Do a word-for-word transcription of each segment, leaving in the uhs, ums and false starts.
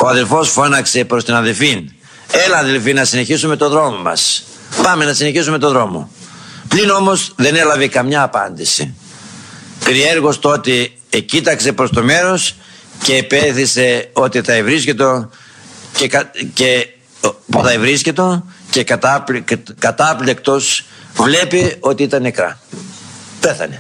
Ο αδελφός φώναξε προς την αδελφήν: έλα αδελφή, να συνεχίσουμε το δρόμο μας. Πάμε να συνεχίσουμε το δρόμο. Πλην όμως δεν έλαβε καμιά απάντηση. Περιέργως τότε εκοίταξε προς το μέρος και επέθυσε ότι θα ευρίσκετο και, και, που θα ευρίσκετο και κατάπληκτος βλέπει ότι ήταν νεκρά. Πέθανε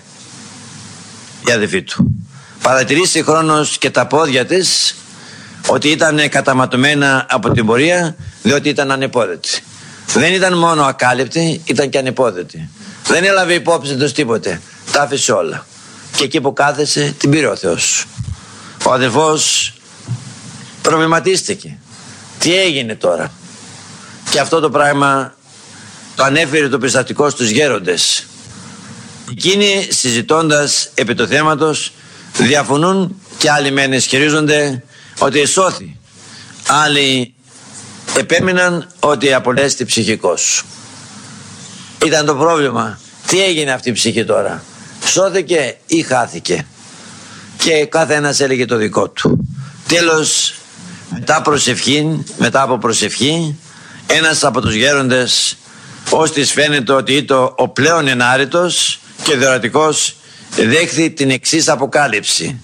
η αδελφή του. Παρατηρήσει χρόνος και τα πόδια της ότι ήταν καταματωμένα από την πορεία, διότι ήταν ανεπόδετη. Δεν ήταν μόνο ακάλυπτη, ήταν και ανεπόδετη. Δεν έλαβε υπόψη τους τίποτε. Τα άφησε όλα. Και εκεί που κάθεσε την πήρε ο Θεός. Ο αδελφός προβληματίστηκε. Τι έγινε τώρα? Και αυτό το πράγμα το ανέφερε το περιστατικό στους γέροντες. Εκείνοι, συζητώντας επί το θέματος, διαφωνούν και άλλοι μεν ισχυρίζονται ότι εσώθη. Άλλοι επέμειναν ότι απολέστη ψυχικός. Ήταν το πρόβλημα. Τι έγινε αυτή η ψυχή τώρα? Σώθηκε ή χάθηκε? Και κάθε ένας έλεγε το δικό του. Τέλος, μετά προσευχή, μετά από προσευχή, ένας από τους γέροντες, ώστις φαίνεται ότι ήταν ο πλέον ενάρετος και διορατικός, δέχθη την εξής αποκάλυψη: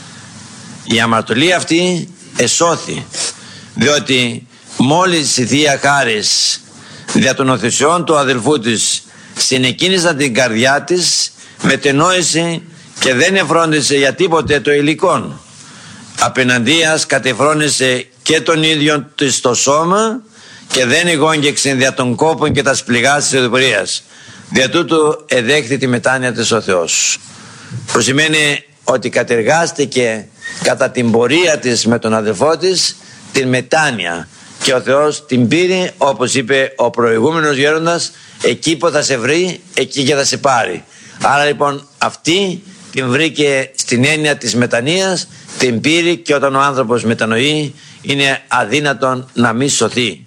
η αμαρτωλή αυτή εσώθη, διότι μόλις η Θεία Χάρις δια των οθεσιών του αδελφού της συνεκίνησαν την καρδιά της, μετενόησε και δεν εφρόντισε για τίποτε το υλικόν. Απέναντίας κατεφρόνησε και τον ίδιο της το σώμα και δεν εγόγγεξε δια των κόπων και τα σπληγάς της οδηπορίας. Δια τούτου εδέχθη τη μετάνοια της ο Θεός. Που σημαίνει ότι κατεργάστηκε κατά την πορεία της με τον αδελφό της την μετάνοια, και ο Θεός την πήρε, όπως είπε ο προηγούμενος γέροντας, εκεί που θα σε βρει, εκεί και θα σε πάρει. Άρα λοιπόν αυτή την βρήκε στην έννοια της μετανοίας, την πήρε, και όταν ο άνθρωπος μετανοεί είναι αδύνατον να μη σωθεί.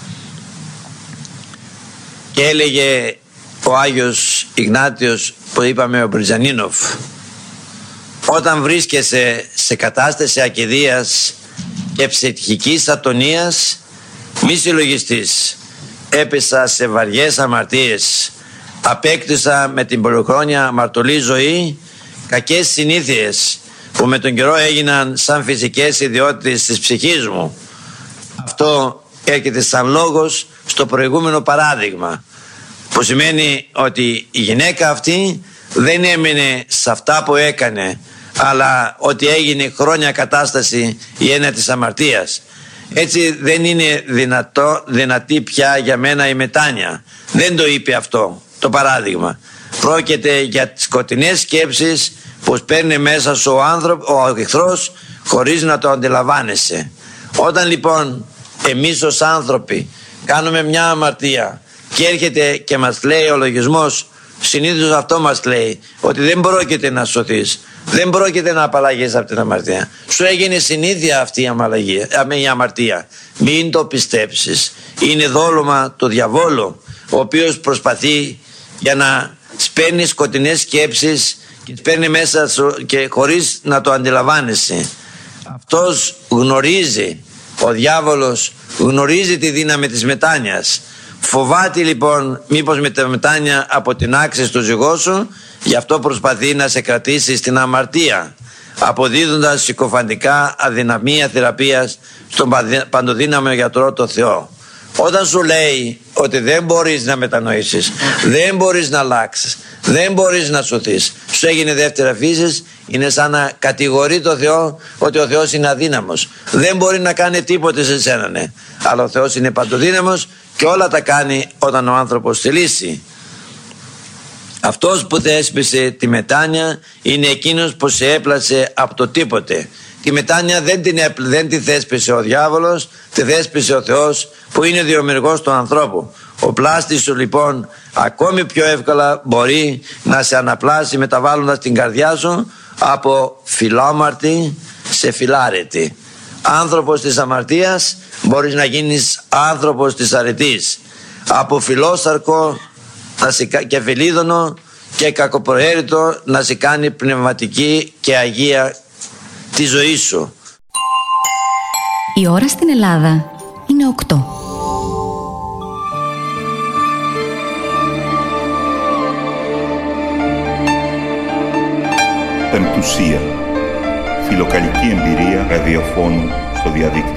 Και έλεγε ο Άγιος Ιγνάτιος, που είπαμε ο Μπριζανίνοφ, όταν βρίσκεσαι σε κατάσταση ακηδείας και ψυχικής ατονίας, μη συλλογιστείς. Έπεσα σε βαριές αμαρτίες, απέκτησα με την πολυχρόνια αμαρτωλή ζωή κακές συνήθειες που με τον καιρό έγιναν σαν φυσικές ιδιότητες της ψυχής μου. Αυτό έρχεται σαν λόγος στο προηγούμενο παράδειγμα, που σημαίνει ότι η γυναίκα αυτή δεν έμεινε σε αυτά που έκανε, αλλά ότι έγινε χρόνια κατάσταση η έννοια της αμαρτίας. Έτσι δεν είναι δυνατό, δυνατή πια για μένα η μετάνοια. Δεν το είπε αυτό το παράδειγμα. Πρόκειται για τις σκοτεινές σκέψεις που παίρνει μέσα σου ο, άνθρωπο, ο εχθρός χωρίς να το αντιλαμβάνεσαι. Όταν λοιπόν εμείς ως άνθρωποι κάνουμε μια αμαρτία και έρχεται και μας λέει ο λογισμός, συνήθως αυτό μας λέει, ότι δεν πρόκειται να σωθείς, δεν πρόκειται να απαλλαγείς από την αμαρτία. Σου έγινε συνήθεια αυτή η, η αμαρτία. Μην το πιστέψεις. Είναι δόλωμα του διαβόλου, ο οποίος προσπαθεί για να σπέρνει σκοτεινές σκέψεις και σπέρνει μέσα σου και χωρίς να το αντιλαμβάνεσαι. Αυτός γνωρίζει, ο διάβολος γνωρίζει τη δύναμη της μετάνοιας. Φοβάται λοιπόν μήπως με τη μετάνοια από την άξη του ζυγό σου, γι' αυτό προσπαθεί να σε κρατήσει στην αμαρτία, αποδίδοντας συκοφαντικά αδυναμία θεραπείας στον παντοδύναμο γιατρό το Θεό. Όταν σου λέει ότι δεν μπορείς να μετανοήσεις, δεν μπορείς να αλλάξεις, δεν μπορείς να σωθείς, σου έγινε δεύτερα φύσης, είναι σαν να κατηγορεί το Θεό ότι ο Θεός είναι αδύναμος. Δεν μπορεί να κάνει τίποτε σε σένα, ναι. Αλλά ο Θεός είναι παντοδύναμος και όλα τα κάνει όταν ο άνθρωπος θελήσει. Αυτός που θέσπισε τη μετάνοια είναι εκείνος που σε έπλασε από το τίποτε. Τη μετάνοια δεν την, δεν τη θέσπισε ο διάβολος, τη θέσπισε ο Θεός που είναι διομηργός του ανθρώπου. Ο πλάστης σου λοιπόν ακόμη πιο εύκολα μπορεί να σε αναπλάσει μεταβάλλοντας την καρδιά σου από φιλόμαρτη σε φιλάρετη. Άνθρωπος της αμαρτίας μπορείς να γίνεις άνθρωπος της αρετής. Από φιλόσαρκο και φιλίδωνο και κακοπροαίρετο να σε κάνει πνευματική και αγία τη ζωή σου. Η ώρα στην Ελλάδα είναι οκτώ. Πεμπτουσία. Φιλοκαλική εμπειρία ραδιοφώνου στο διαδίκτυο.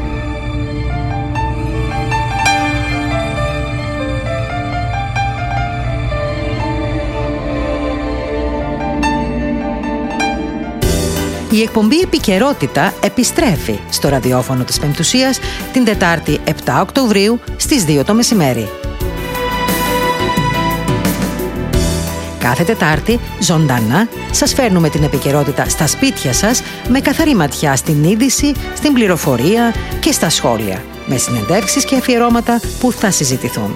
Η εκπομπή Επικαιρότητα επιστρέφει στο ραδιόφωνο της Πεμπτουσίας την Τετάρτη επτά Οκτωβρίου στις δύο το μεσημέρι. Κάθε Τετάρτη, ζωντανά, σας φέρνουμε την επικαιρότητα στα σπίτια σας με καθαρή ματιά στην είδηση, στην πληροφορία και στα σχόλια, με συνεντεύξεις και αφιερώματα που θα συζητηθούν.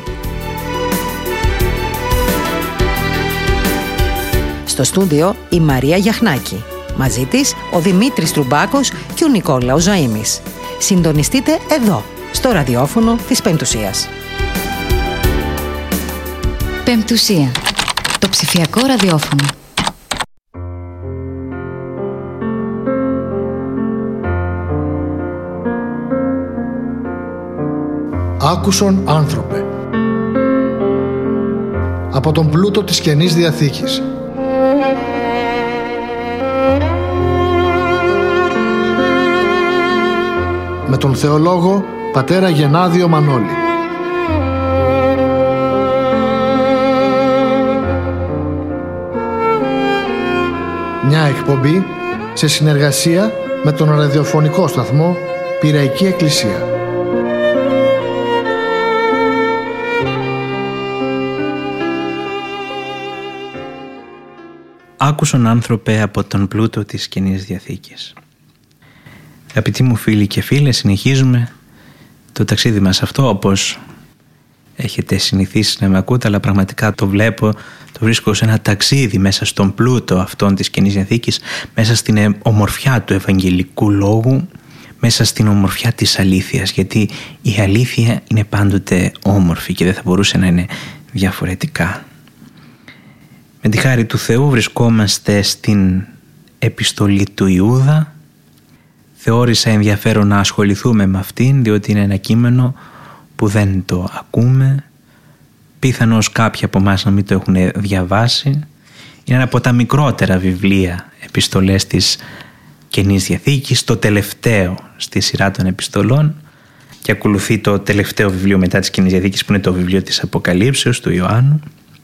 Στο στούντιο η Μαρία Γιαχνάκη. Μαζί της ο Δημήτρης Τρουμπάκος και ο Νικόλαος Ζαΐμης. Συντονιστείτε εδώ, στο ραδιόφωνο της Πεμπτουσίας. Πεμπτουσία. Το ψηφιακό ραδιόφωνο. Άκουσον άνθρωπε. Από τον πλούτο της Καινής Διαθήκης. Με τον θεολόγο πατέρα Γενάδιο Μανώλη. Μια εκπομπή σε συνεργασία με τον ραδιοφωνικό σταθμό Πειραϊκή Εκκλησία. Άκουσον άνθρωπε από τον πλούτο της Καινής Διαθήκης. Αγαπητοί μου φίλοι και φίλες, συνεχίζουμε το ταξίδι μας αυτό, όπως έχετε συνηθίσει να με ακούτε, αλλά πραγματικά το βλέπω, το βρίσκω σε ένα ταξίδι μέσα στον πλούτο αυτών της Καινής Διαθήκης, μέσα στην ομορφιά του Ευαγγελικού Λόγου, μέσα στην ομορφιά της αλήθειας, γιατί η αλήθεια είναι πάντοτε όμορφη και δεν θα μπορούσε να είναι διαφορετικά. Με τη χάρη του Θεού βρισκόμαστε στην επιστολή του Ιούδα. Θεώρησα ενδιαφέρον να ασχοληθούμε με αυτήν, διότι είναι ένα κείμενο που δεν το ακούμε. Πιθανώς κάποιοι από εμάς να μην το έχουν διαβάσει. Είναι ένα από τα μικρότερα βιβλία επιστολές της Καινής Διαθήκης, το τελευταίο στη σειρά των επιστολών, και ακολουθεί το τελευταίο βιβλίο μετά της Καινής Διαθήκης, που είναι το βιβλίο της Αποκαλύψεως του Ιωάννου.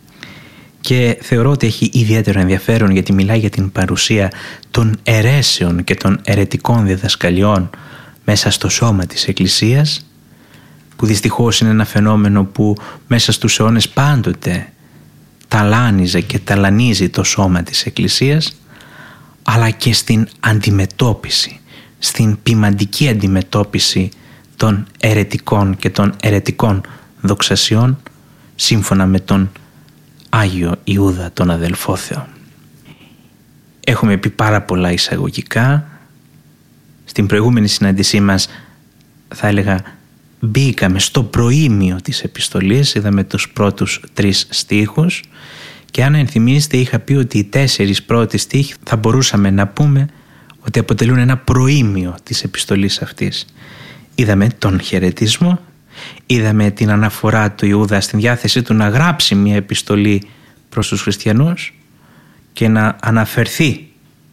Και θεωρώ ότι έχει ιδιαίτερο ενδιαφέρον, γιατί μιλάει για την παρουσία των αιρέσεων και των αιρετικών διδασκαλιών μέσα στο σώμα της Εκκλησίας, που δυστυχώς είναι ένα φαινόμενο που μέσα στους αιώνες πάντοτε ταλάνιζε και ταλανίζει το σώμα της Εκκλησίας, αλλά και στην αντιμετώπιση, στην ποιμαντική αντιμετώπιση των αιρετικών και των αιρετικών δοξασιών, σύμφωνα με τον Άγιο Ιούδα, τον αδελφό Θεό. Έχουμε πει πάρα πολλά εισαγωγικά. Στην προηγούμενη συνάντησή μας, θα έλεγα, μπήκαμε στο προήμιο της επιστολής, είδαμε τους πρώτους τρεις στίχους, και αν ενθυμίζετε είχα πει ότι οι τέσσερις πρώτοι στίχοι θα μπορούσαμε να πούμε ότι αποτελούν ένα προήμιο της επιστολής αυτής. Είδαμε τον χαιρετισμό, είδαμε την αναφορά του Ιούδα στην διάθεσή του να γράψει μια επιστολή προς τους χριστιανούς και να αναφερθεί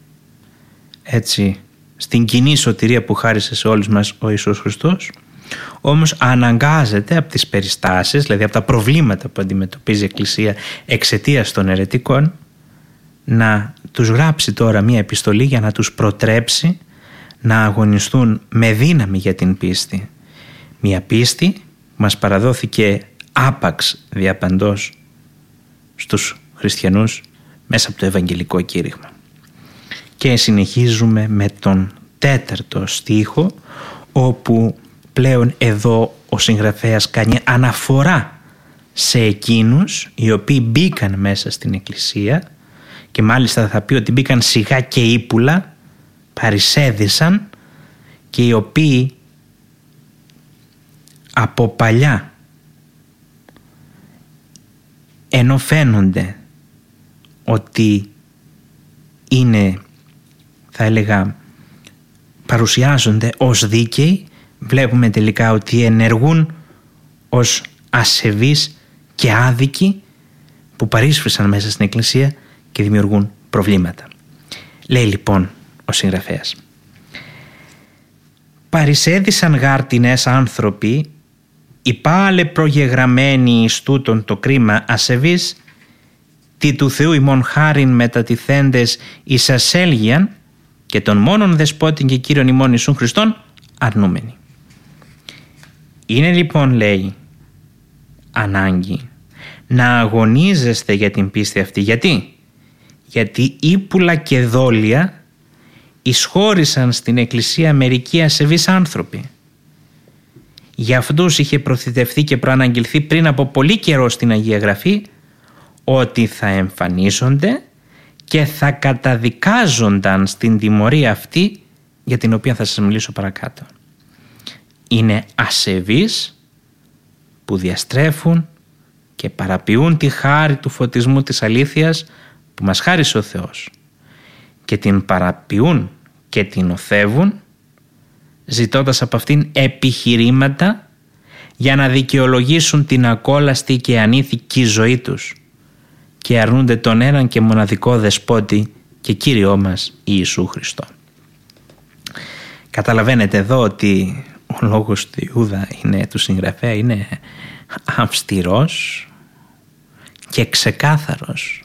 έτσι στην κοινή σωτηρία που χάρισε σε όλους μας ο Ιησούς Χριστός. Όμως αναγκάζεται από τις περιστάσεις, δηλαδή από τα προβλήματα που αντιμετωπίζει η Εκκλησία εξαιτίας των αιρετικών, να τους γράψει τώρα μια επιστολή για να τους προτρέψει να αγωνιστούν με δύναμη για την πίστη. Μια πίστη που μας παραδόθηκε άπαξ διαπαντός στους χριστιανούς μέσα από το Ευαγγελικό κήρυγμα. Και συνεχίζουμε με τον τέταρτο στίχο, όπου πλέον εδώ ο συγγραφέας κάνει αναφορά σε εκείνους οι οποίοι μπήκαν μέσα στην Εκκλησία, και μάλιστα θα πει ότι μπήκαν σιγά και ύπουλα, παρισέδισαν, και οι οποίοι από παλιά, ενώ φαίνονται ότι είναι, θα έλεγα, παρουσιάζονται ως δίκαιοι, βλέπουμε τελικά ότι ενεργούν ως ασεβείς και άδικοι που παρίσφρησαν μέσα στην Εκκλησία και δημιουργούν προβλήματα. Λέει λοιπόν ο συγγραφέας: «Παρισέδισαν γάρτινες άνθρωποι, οι πάλε προγεγραμμένοι εις τούτον το κρίμα ασεβείς, τι του Θεού ημών χάριν μετατιθέντες εις ασέλγιαν και των μόνον δεσπότην και Κύριον ημών Ιησούν Χριστόν αρνούμενοι». Είναι λοιπόν, λέει, ανάγκη να αγωνίζεστε για την πίστη αυτή. Γιατί? Γιατί ύπουλα και δόλια εισχώρησαν στην Εκκλησία μερικοί ασεβείς άνθρωποι. Για αυτούς είχε προθητευτεί και προαναγγελθεί πριν από πολύ καιρό στην Αγία Γραφή ότι θα εμφανίζονται και θα καταδικάζονταν στην τιμωρία αυτή, για την οποία θα σας μιλήσω παρακάτω. Είναι ασεβείς που διαστρέφουν και παραποιούν τη χάρη του φωτισμού της αλήθειας που μας χάρισε ο Θεός, και την παραποιούν και την οθεύουν, ζητώντας από αυτήν επιχειρήματα για να δικαιολογήσουν την ακόλαστη και ανήθικη ζωή τους, και αρνούνται τον έναν και μοναδικό δεσπότη και Κύριό μας Ιησού Χριστό. Καταλαβαίνετε εδώ ότι ο λόγος του Ιούδα, είναι, του συγγραφέα, είναι αυστηρός και ξεκάθαρος.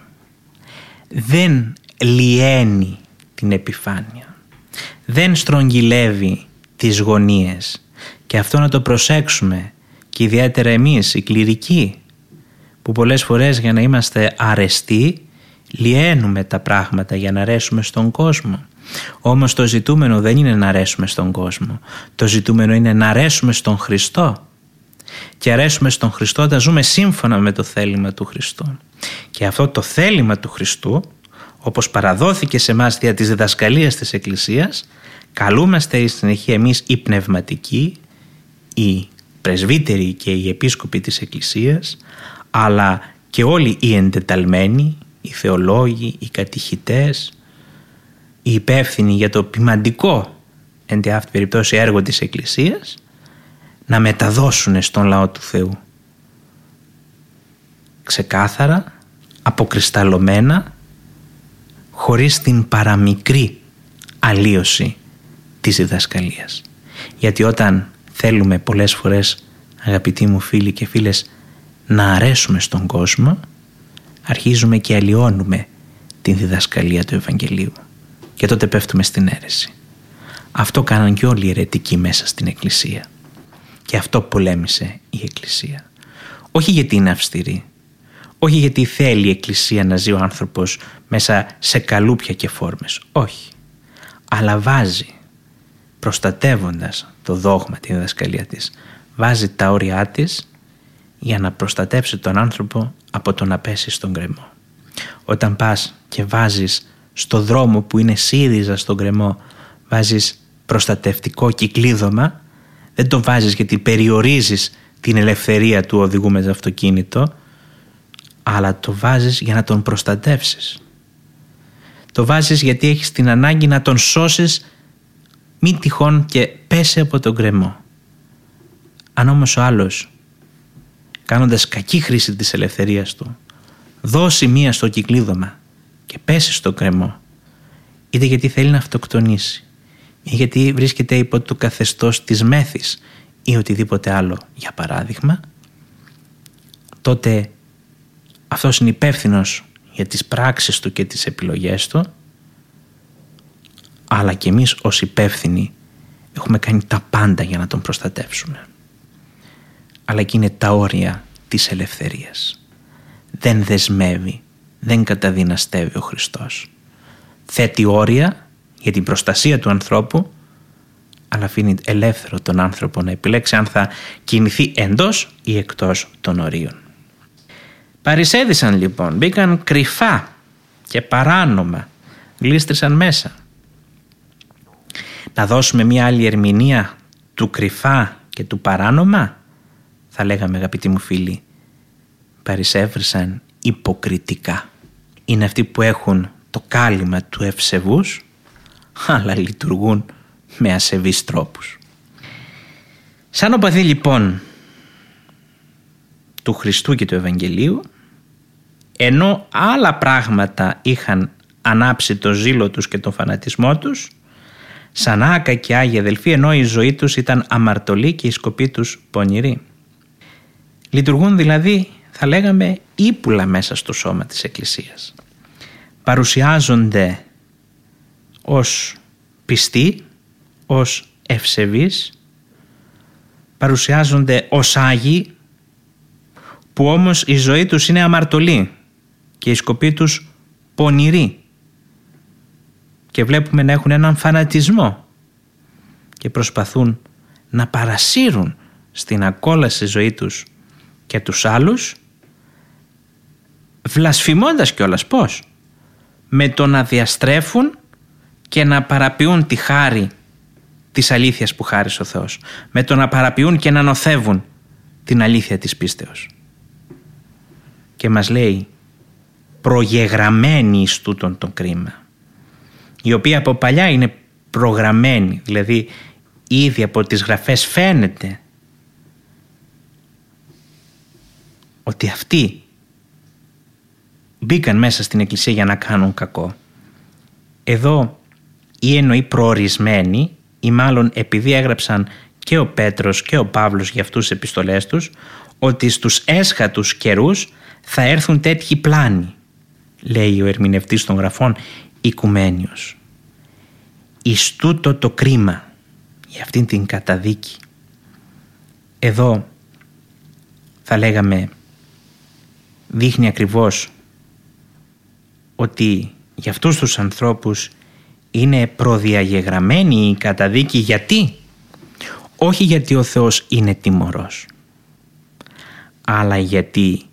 Δεν λιένει την επιφάνεια, δεν στρογγυλεύει τις γωνίες, και αυτό να το προσέξουμε, και ιδιαίτερα εμείς οι κληρικοί, που πολλές φορές για να είμαστε αρεστοί λιένουμε τα πράγματα για να αρέσουμε στον κόσμο. Όμως το ζητούμενο δεν είναι να αρέσουμε στον κόσμο, το ζητούμενο είναι να αρέσουμε στον Χριστό, και αρέσουμε στον Χριστό όταν ζούμε σύμφωνα με το θέλημα του Χριστού. Και αυτό το θέλημα του Χριστού, όπως παραδόθηκε σε εμάς δια της διδασκαλίας της Εκκλησίας, καλούμαστε στη συνεχεία εμείς οι πνευματικοί, οι πρεσβύτεροι και οι επίσκοποι της Εκκλησίας, αλλά και όλοι οι εντεταλμένοι, οι θεολόγοι, οι κατηχητές, οι υπεύθυνοι για το ποιμαντικό εν τη αυτή περιπτώσει έργο της Εκκλησίας, να μεταδώσουν στον λαό του Θεού ξεκάθαρα, αποκρισταλωμένα, χωρίς την παραμικρή αλλίωση της διδασκαλίας. Γιατί όταν θέλουμε πολλές φορές, αγαπητοί μου φίλοι και φίλες, να αρέσουμε στον κόσμο, αρχίζουμε και αλλοιώνουμε την διδασκαλία του Ευαγγελίου, και τότε πέφτουμε στην αίρεση. Αυτό κάναν και όλοι οι αιρετικοί μέσα στην Εκκλησία, και αυτό πολέμησε η Εκκλησία. Όχι γιατί είναι αυστηρή, όχι γιατί θέλει η Εκκλησία να ζει ο άνθρωπος μέσα σε καλούπια και φόρμες, όχι, αλλά βάζει, προστατεύοντας το δόγμα, τη διδασκαλία της, βάζει τα όρια της για να προστατεύσει τον άνθρωπο από το να πέσει στον γκρεμό. Όταν πας και βάζεις στο δρόμο που είναι σύριζα στον γκρεμό, βάζεις προστατευτικό κυκλίδωμα, δεν το βάζεις γιατί περιορίζεις την ελευθερία του οδηγού με το αυτοκίνητο, αλλά το βάζεις για να τον προστατεύσεις. Το βάζεις γιατί έχεις την ανάγκη να τον σώσεις, μην τυχόν και πέσει από τον γκρεμό. Αν όμως ο άλλος, κάνοντας κακή χρήση της ελευθερίας του, δώσει μία στο κυκλίδωμα και πέσει στο γκρεμό, είτε γιατί θέλει να αυτοκτονήσει, ή γιατί βρίσκεται υπό το καθεστώς της μέθης ή οτιδήποτε άλλο, για παράδειγμα, τότε αυτός είναι υπεύθυνος για τις πράξεις του και τις επιλογές του, αλλά και εμείς ως υπεύθυνοι έχουμε κάνει τα πάντα για να τον προστατεύσουμε. Αλλά εκεί είναι τα όρια της ελευθερίας. Δεν δεσμεύει, δεν καταδυναστεύει ο Χριστός. Θέτει όρια για την προστασία του ανθρώπου, αλλά αφήνει ελεύθερο τον άνθρωπο να επιλέξει αν θα κινηθεί εντός ή εκτός των ορίων. Παρισέδισαν λοιπόν, μπήκαν κρυφά και παράνομα, γλίστρησαν μέσα. Να δώσουμε μια άλλη ερμηνεία του κρυφά και του παράνομα, θα λέγαμε, αγαπητοί μου φίλοι, παρισέβρισαν υποκριτικά. Είναι αυτοί που έχουν το κάλυμα του ευσεβούς, αλλά λειτουργούν με ασεβείς τρόπους. Σαν οπαδοί λοιπόν του Χριστού και του Ευαγγελίου, ενώ άλλα πράγματα είχαν ανάψει το ζήλο τους και το φανατισμό τους, σαν άκα και άγιοι αδελφοί, ενώ η ζωή τους ήταν αμαρτωλή και η σκοπή τους πονηρή. Λειτουργούν δηλαδή, θα λέγαμε, ύπουλα μέσα στο σώμα της Εκκλησίας. Παρουσιάζονται ως πιστοί, ως ευσεβείς, παρουσιάζονται ως άγιοι, που όμως η ζωή τους είναι αμαρτωλή και η σκοπή τους πονηρή. Και βλέπουμε να έχουν έναν φανατισμό και προσπαθούν να παρασύρουν στην ακόλαση ζωή τους και τους άλλους, βλασφημώντας κιόλας. Πώς? Με το να διαστρέφουν και να παραποιούν τη χάρη της αλήθειας που χάρισε ο Θεός, με το να παραποιούν και να νοθεύουν την αλήθεια της πίστεως. Και μας λέει, προγεγραμμένη εις τούτον το κρίμα, η οποία από παλιά είναι προγραμμένη, δηλαδή ήδη από τις γραφές φαίνεται ότι αυτοί μπήκαν μέσα στην Εκκλησία για να κάνουν κακό. Εδώ ή εννοεί προορισμένοι, ή μάλλον επειδή έγραψαν και ο Πέτρος και ο Παύλος για αυτούς τις επιστολές τους, ότι στους έσχατους καιρούς θα έρθουν τέτοιοι πλάνοι, λέει ο ερμηνευτής των γραφών Οικουμένιος. Εις τούτο το κρίμα, για αυτήν την καταδίκη. Εδώ θα λέγαμε δείχνει ακριβώς ότι για αυτούς τους ανθρώπους είναι προδιαγεγραμμένη η καταδίκη. Γιατί? Όχι γιατί ο Θεός είναι τιμωρός, αλλά γιατί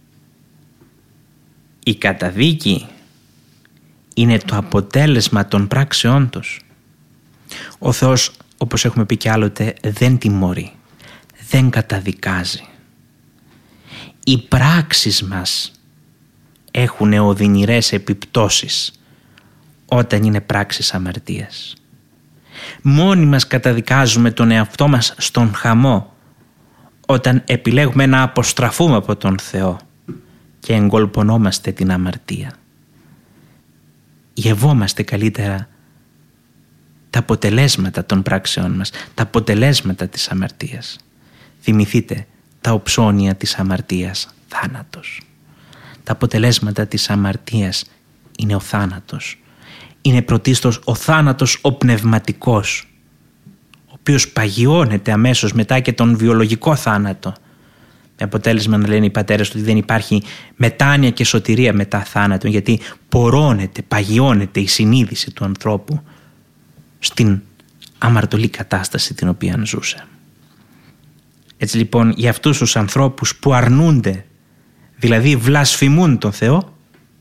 η καταδίκη είναι το αποτέλεσμα των πράξεών τους. Ο Θεός, όπως έχουμε πει κι άλλοτε, δεν τιμωρεί, δεν καταδικάζει. Οι πράξεις μας έχουν οδυνηρές επιπτώσεις όταν είναι πράξεις αμαρτίας. Μόνοι μας καταδικάζουμε τον εαυτό μας στον χαμό όταν επιλέγουμε να αποστραφούμε από τον Θεό και εγκολπωνόμαστε την αμαρτία. Γευόμαστε καλύτερα τα αποτελέσματα των πράξεών μας, τα αποτελέσματα της αμαρτίας. Θυμηθείτε τα οψώνια της αμαρτίας, θάνατος. Τα αποτελέσματα της αμαρτίας είναι ο θάνατος. Είναι πρωτίστως ο θάνατος ο πνευματικός, ο οποίος παγιώνεται αμέσως μετά και τον βιολογικό θάνατο. Με αποτέλεσμα να λένε οι πατέρες ότι δεν υπάρχει μετάνοια και σωτηρία μετά θάνατο, γιατί πορώνεται, παγιώνεται η συνείδηση του ανθρώπου στην αμαρτωλή κατάσταση την οποία ζούσε. Έτσι λοιπόν, για αυτούς τους ανθρώπους που αρνούνται, δηλαδή βλασφημούν τον Θεό,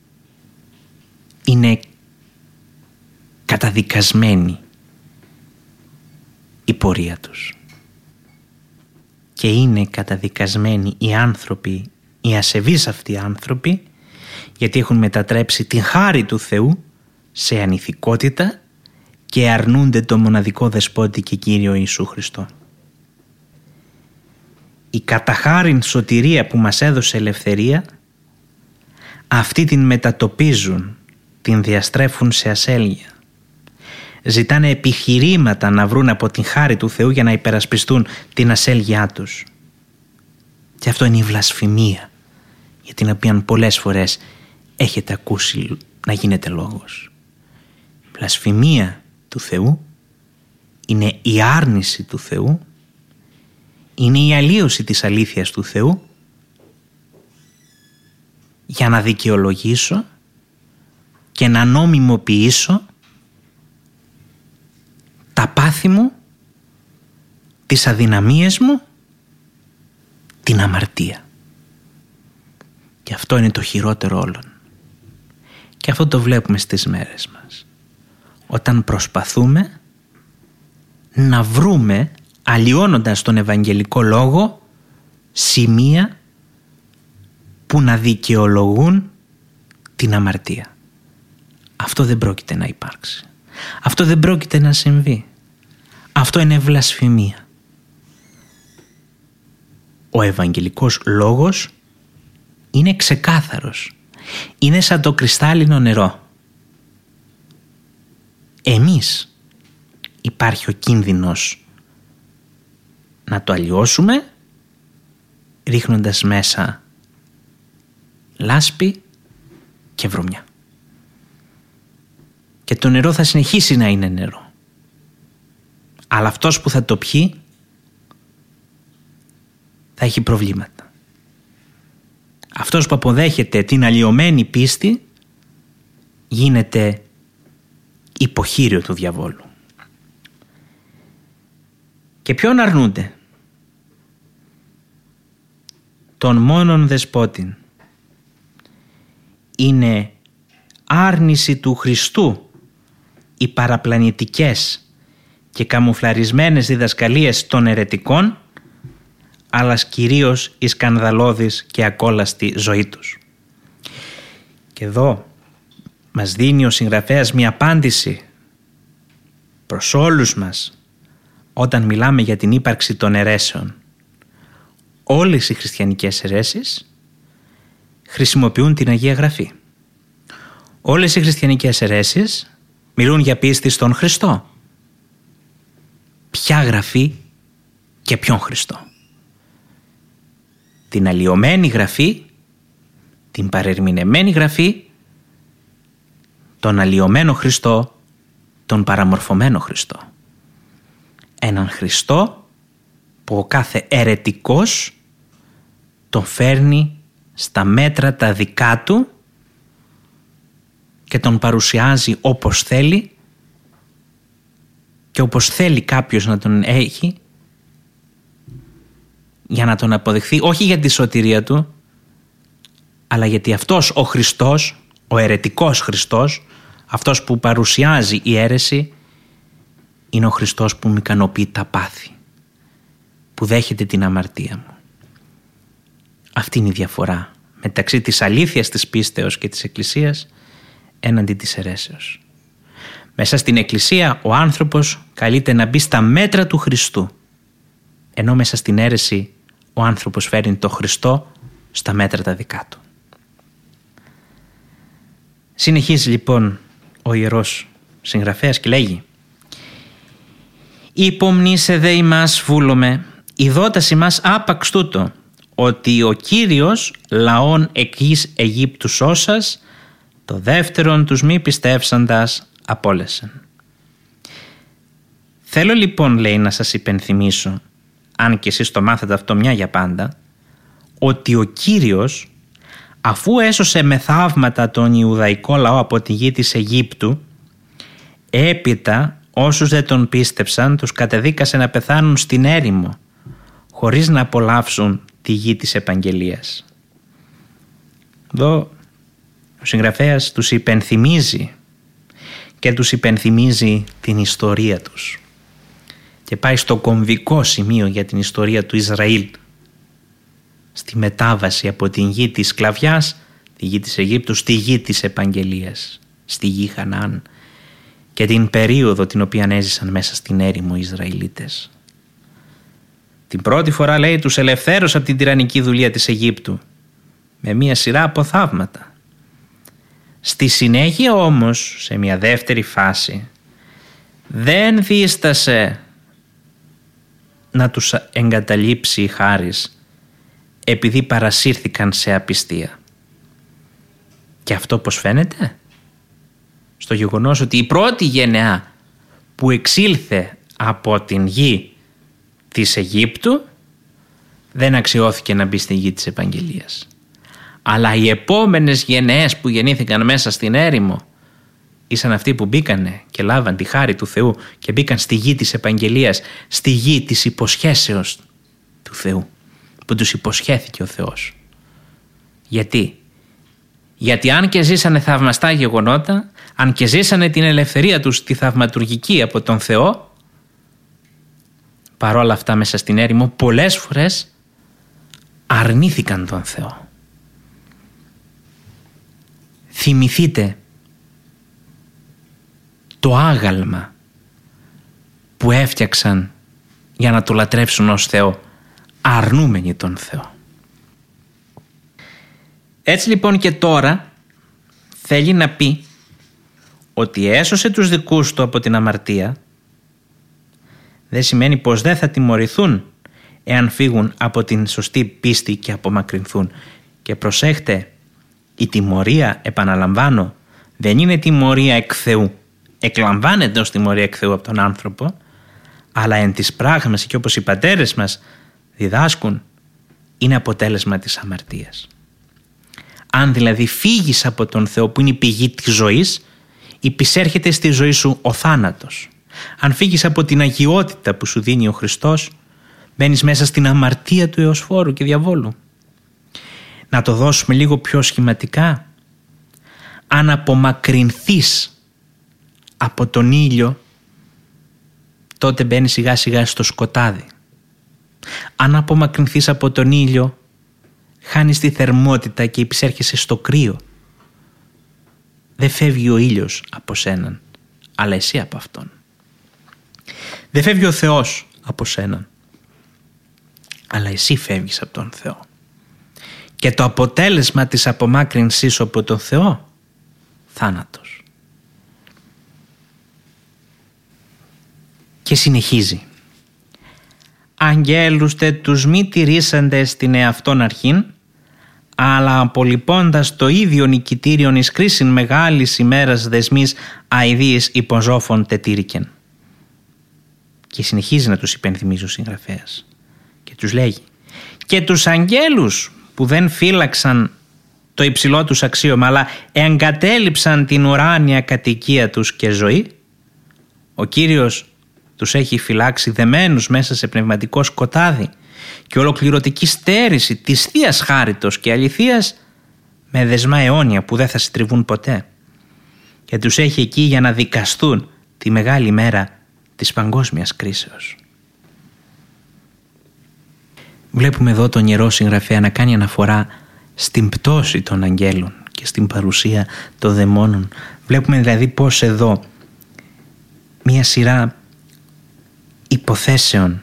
είναι καταδικασμένη η πορεία τους. Και είναι καταδικασμένοι οι άνθρωποι, οι ασεβείς αυτοί άνθρωποι, γιατί έχουν μετατρέψει την χάρη του Θεού σε ανηθικότητα και αρνούνται το μοναδικό δεσπότη και Κύριο Ιησού Χριστό. Η καταχάριν σωτηρία που μας έδωσε ελευθερία, αυτή την μετατοπίζουν, την διαστρέφουν σε ασέλγεια. Ζητάνε επιχειρήματα να βρουν από την χάρη του Θεού για να υπερασπιστούν την ασέλγειά τους. Και αυτό είναι η βλασφημία, για την οποία πολλές φορές έχετε ακούσει να γίνεται λόγος. Η βλασφημία του Θεού είναι η άρνηση του Θεού, είναι η αλλίωση της αλήθειας του Θεού για να δικαιολογήσω και να νομιμοποιήσω τα πάθη μου, τις αδυναμίες μου, την αμαρτία. Και αυτό είναι το χειρότερο όλων. Και αυτό το βλέπουμε στις μέρες μας. Όταν προσπαθούμε να βρούμε, αλλοιώνοντας τον Ευαγγελικό Λόγο, σημεία που να δικαιολογούν την αμαρτία. Αυτό δεν πρόκειται να υπάρξει. Αυτό δεν πρόκειται να συμβεί. Αυτό είναι βλασφημία. ο Ευαγγελικός λόγος είναι ξεκάθαρος. Είναι σαν το κρυστάλλινο νερό. Εμείς υπάρχει ο κίνδυνος να το αλλοιώσουμε ρίχνοντας μέσα λάσπη και βρωμιά. Και το νερό θα συνεχίσει να είναι νερό. Αλλά αυτός που θα το πιει θα έχει προβλήματα. Αυτός που αποδέχεται την αλλοιωμένη πίστη γίνεται υποχείριο του διαβόλου. Και ποιον αρνούνται? Τον μόνον δεσπότην. Είναι άρνηση του Χριστού οι παραπλανητικές και καμουφλαρισμένες διδασκαλίες των αιρετικών, αλλά κυρίως η σκανδαλώδης και ακόλαστη ζωή τους. Και εδώ μας δίνει ο συγγραφέας μια απάντηση προς όλους μας όταν μιλάμε για την ύπαρξη των αιρέσεων. Όλες οι χριστιανικές αιρέσεις χρησιμοποιούν την Αγία Γραφή. Όλες οι χριστιανικές αιρέσεις μιλούν για πίστη στον Χριστό. Ποια Γραφή και ποιον Χριστό? Την αλλοιωμένη Γραφή, την παρερμηνεμένη Γραφή, τον αλλοιωμένο Χριστό, τον παραμορφωμένο Χριστό. Έναν Χριστό που ο κάθε αιρετικός τον φέρνει στα μέτρα τα δικά του και τον παρουσιάζει όπως θέλει και όπως θέλει κάποιος να τον έχει για να τον αποδεχθεί, όχι για τη σωτηρία του, αλλά γιατί αυτός ο Χριστός, ο αιρετικός Χριστός, αυτός που παρουσιάζει η αίρεση, είναι ο Χριστός που μου ικανοποιεί τα πάθη, που δέχεται την αμαρτία μου. Αυτή είναι η διαφορά μεταξύ της αλήθειας της πίστεως και της Εκκλησίας έναντι της αιρέσεως. Μέσα στην Εκκλησία ο άνθρωπος καλείται να μπει στα μέτρα του Χριστού, ενώ μέσα στην αίρεση ο άνθρωπος φέρνει το Χριστό στα μέτρα τα δικά του. Συνεχίζει λοιπόν ο ιερός συγγραφέας και λέγει: «Υπομνήσε δε ημάς βούλομε, ειδότας ημάς άπαξ τούτο, ότι ο Κύριος λαών εκείς Αιγύπτου σώσας, το δεύτερον τους μη πιστεύσαντας απόλεσεν». Θέλω λοιπόν, λέει, να σας υπενθυμίσω, αν και εσείς το μάθετε αυτό μια για πάντα, ότι ο Κύριος, αφού έσωσε με θαύματα τον Ιουδαϊκό λαό από τη γη της Αιγύπτου, έπειτα όσους δεν τον πίστεψαν τους κατεδίκασε να πεθάνουν στην έρημο, χωρίς να απολαύσουν τη γη της επαγγελίας. Εδώ ο συγγραφέας τους υπενθυμίζει και τους υπενθυμίζει την ιστορία τους και πάει στο κομβικό σημείο για την ιστορία του Ισραήλ, στη μετάβαση από την γη της σκλαβιάς, τη γη της Αιγύπτου, στη γη της επαγγελίας, στη γη Χαναάν, και την περίοδο την οποία έζησαν μέσα στην έρημο οι Ισραηλίτες. Την πρώτη φορά, λέει, τους ελευθέρωσε από την τυραννική δουλεία της Αιγύπτου με μία σειρά από θαύματα. Στη συνέχεια όμως, σε μια δεύτερη φάση, δεν δίστασε να τους εγκαταλείψει η χάρις, επειδή παρασύρθηκαν σε απιστία. Και αυτό πώς φαίνεται? Στο γεγονός ότι η πρώτη γενεά που εξήλθε από την γη της Αιγύπτου δεν αξιώθηκε να μπει στη γη της επαγγελίας. Αλλά οι επόμενες γενναίες που γεννήθηκαν μέσα στην έρημο ήσαν αυτοί που μπήκανε και λάβαν τη χάρη του Θεού και μπήκαν στη γη της επαγγελίας, στη γη της υποσχέσεως του Θεού, που τους υποσχέθηκε ο Θεός. Γιατί? Γιατί αν και ζήσανε θαυμαστά γεγονότα, αν και ζήσανε την ελευθερία τους τη θαυματουργική από τον Θεό, παρόλα αυτά μέσα στην έρημο πολλές φορές αρνήθηκαν τον Θεό. Θυμηθείτε το άγαλμα που έφτιαξαν για να το λατρεύσουν ως Θεό αρνούμενοι τον Θεό. Έτσι λοιπόν και τώρα θέλει να πει ότι έσωσε τους δικούς του από την αμαρτία, δεν σημαίνει πως δεν θα τιμωρηθούν εάν φύγουν από την σωστή πίστη και απομακρυνθούν. Και προσέχτε, η τιμωρία, επαναλαμβάνω, δεν είναι τιμωρία εκ Θεού. Εκλαμβάνεται ως τιμωρία εκ Θεού από τον άνθρωπο, αλλά εν της πράγμας και όπως οι πατέρες μας διδάσκουν, είναι αποτέλεσμα της αμαρτίας. Αν δηλαδή φύγεις από τον Θεό που είναι η πηγή της ζωής, υπησέρχεται στη ζωή σου ο θάνατος. Αν φύγεις από την αγιότητα που σου δίνει ο Χριστός, μπαίνεις μέσα στην αμαρτία του εωσφόρου και διαβόλου. Να το δώσουμε λίγο πιο σχηματικά. Αν απομακρυνθείς από τον ήλιο, τότε μπαίνεις σιγά σιγά στο σκοτάδι. Αν απομακρυνθείς από τον ήλιο, χάνεις τη θερμότητα και υπησέρχεσαι στο κρύο. Δεν φεύγει ο ήλιος από σέναν, αλλά εσύ από αυτόν. Δεν φεύγει ο Θεός από σέναν, αλλά εσύ φεύγεις από τον Θεό. Και το αποτέλεσμα της απομάκρυνσής από τον Θεό, θάνατος. Και συνεχίζει. Αγγέλους τε τους μη τηρήσαντες την εαυτόν αρχήν, αλλά απολυπώντας το ίδιο νικητήριον εις κρίσιν μεγάλης ημέρας δεσμής αηδίης υποζώφων τετήρικεν. Και συνεχίζει να τους υπενθυμίζει ο συγγραφέας και τους λέγει, και τους αγγέλους που δεν φύλαξαν το υψηλό τους αξίωμα, αλλά εγκατέλειψαν την ουράνια κατοικία τους και ζωή, ο Κύριος τους έχει φυλάξει δεμένους μέσα σε πνευματικό σκοτάδι και ολοκληρωτική στέρηση της Θείας χάριτος και αληθείας, με δεσμά αιώνια που δεν θα συντριβούν ποτέ, και τους έχει εκεί για να δικαστούν τη μεγάλη μέρα της παγκόσμιας κρίσεως. Βλέπουμε εδώ τον Ιερό Συγγραφέα να κάνει αναφορά στην πτώση των αγγέλων και στην παρουσία των δαιμόνων. Βλέπουμε δηλαδή πως εδώ μία σειρά υποθέσεων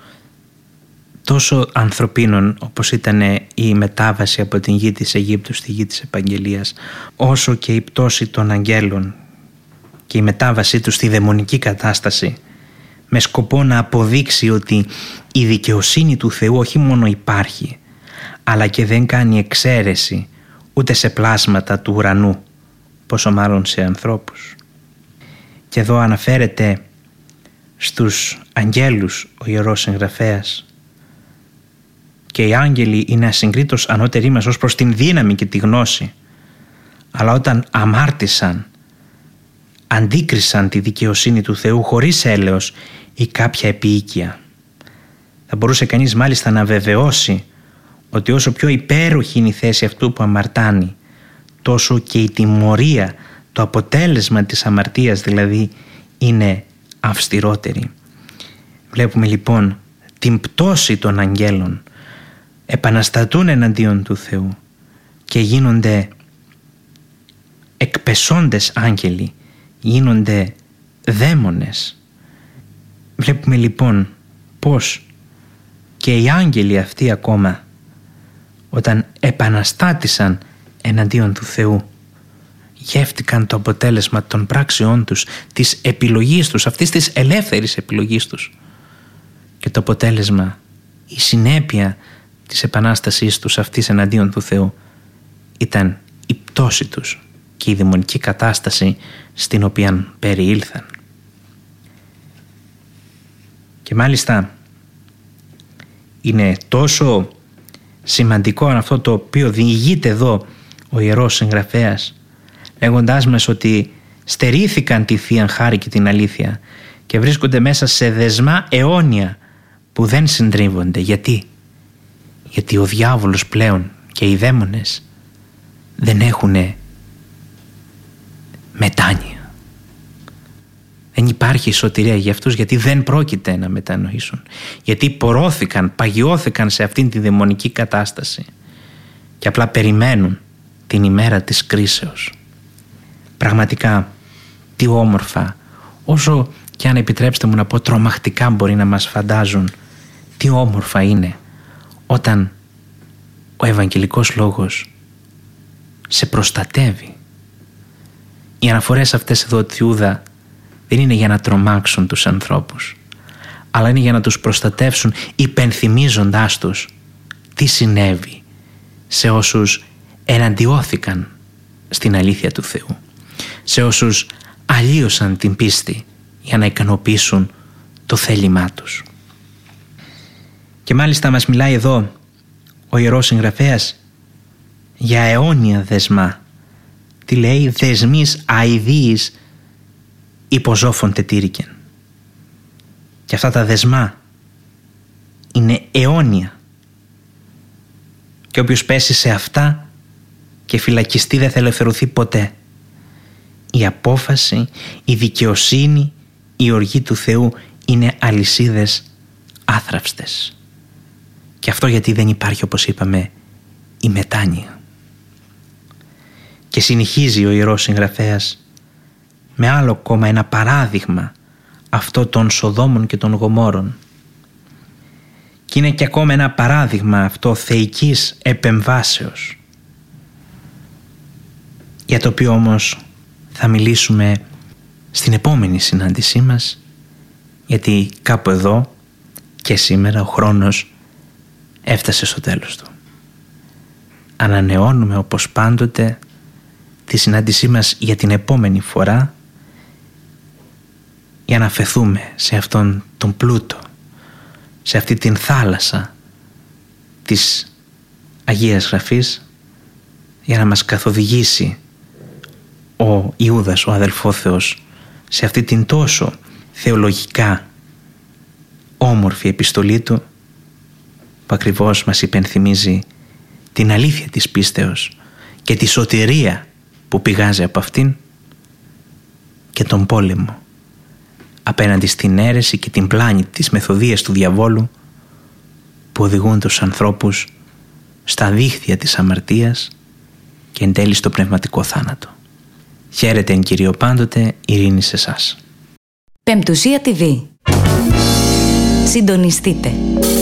τόσο ανθρωπίνων, όπως ήταν η μετάβαση από την γη της Αιγύπτου στη γη της Επαγγελίας, όσο και η πτώση των αγγέλων και η μετάβασή τους στη δαιμονική κατάσταση, με σκοπό να αποδείξει ότι η δικαιοσύνη του Θεού όχι μόνο υπάρχει, αλλά και δεν κάνει εξαίρεση ούτε σε πλάσματα του ουρανού, πόσο μάλλον σε ανθρώπους. Και εδώ αναφέρεται στους αγγέλους ο Ιερός Συγγραφέας, και οι άγγελοι είναι ασυγκρίτως ανώτεροι μας ως προς την δύναμη και τη γνώση, αλλά όταν αμάρτησαν, αντίκρισαν τη δικαιοσύνη του Θεού χωρίς έλεος ή κάποια επίοικια. Θα μπορούσε κανείς μάλιστα να βεβαιώσει ότι όσο πιο υπέροχη είναι η θέση αυτού που αμαρτάνει, τόσο και η τιμωρία, το αποτέλεσμα της αμαρτίας δηλαδή, είναι αυστηρότερη. Βλέπουμε λοιπόν την πτώση των αγγέλων, επαναστατούν εναντίον του Θεού και γίνονται εκπεσόντες άγγελοι, γίνονται δαίμονες. Βλέπουμε λοιπόν πως και οι άγγελοι αυτοί ακόμα, όταν επαναστάτησαν εναντίον του Θεού, γεύτηκαν το αποτέλεσμα των πράξεών τους, της επιλογής τους, αυτής της ελεύθερης επιλογής τους. Και το αποτέλεσμα, η συνέπεια της επανάστασής τους αυτής εναντίον του Θεού, ήταν η πτώση τους και η δαιμονική κατάσταση στην οποία περιήλθαν. Και μάλιστα είναι τόσο σημαντικό αυτό το οποίο διηγείται εδώ ο Ιερός Συγγραφέας, λέγοντάς μας ότι στερήθηκαν τη Θεία Χάρη και την αλήθεια και βρίσκονται μέσα σε δεσμά αιώνια που δεν συντρίβονται. Γιατί? Γιατί ο διάβολος πλέον και οι δαίμονες δεν έχουν μετάνοια. Δεν υπάρχει σωτηρία για αυτούς, γιατί δεν πρόκειται να μετανοήσουν. Γιατί πορώθηκαν, παγιώθηκαν σε αυτήν τη δαιμονική κατάσταση και απλά περιμένουν την ημέρα της κρίσεως. Πραγματικά, τι όμορφα, όσο και αν επιτρέψτε μου να πω τρομακτικά μπορεί να μας φαντάζουν, τι όμορφα είναι όταν ο Ευαγγελικός Λόγος σε προστατεύει. Οι αναφορές αυτές εδώ του Ιούδα δεν είναι για να τρομάξουν τους ανθρώπους, αλλά είναι για να τους προστατεύσουν, υπενθυμίζοντάς τους τι συνέβη σε όσους εναντιώθηκαν στην αλήθεια του Θεού, σε όσους αλλίωσαν την πίστη για να ικανοποιήσουν το θέλημά τους. Και μάλιστα μας μιλάει εδώ ο Ιερός Συγγραφέας για αιώνια δεσμά. Τι λέει? Δεσμής αηδίης υποζώφων τετήρικεν. Και αυτά τα δεσμά είναι αιώνια. Και όποιος πέσει σε αυτά και φυλακιστεί δεν θα ελευθερωθεί ποτέ. Η απόφαση, η δικαιοσύνη, η οργή του Θεού είναι αλυσίδες άθραυστες. Και αυτό γιατί δεν υπάρχει, όπως είπαμε, η μετάνοια. Και συνεχίζει ο Ιερός Συγγραφέας με άλλο ακόμα ένα παράδειγμα, αυτό των Σοδόμων και των Γομόρων. Και είναι και ακόμα ένα παράδειγμα αυτό θεϊκής επεμβάσεως, για το οποίο όμως θα μιλήσουμε στην επόμενη συνάντησή μας, γιατί κάπου εδώ και σήμερα ο χρόνος έφτασε στο τέλος του. Ανανεώνουμε όπως πάντοτε τη συνάντησή μας για την επόμενη φορά, για να αφεθούμε σε αυτόν τον πλούτο, σε αυτή την θάλασσα της Αγίας Γραφής, για να μας καθοδηγήσει ο Ιούδας, ο αδελφόθεος, σε αυτή την τόσο θεολογικά όμορφη επιστολή του, που ακριβώς μας υπενθυμίζει την αλήθεια της πίστεως και τη σωτηρία που πηγάζει από αυτήν, και τον πόλεμο απέναντι στην αίρεση και την πλάνη της μεθοδείας του διαβόλου που οδηγούν τους ανθρώπους στα δίχτυα της αμαρτίας και εν τέλει στο πνευματικό θάνατο. Χαίρετε εν Κυρίω πάντοτε, ειρήνη σε εσάς. Πεμπτουσία τι βι. Συντονιστείτε.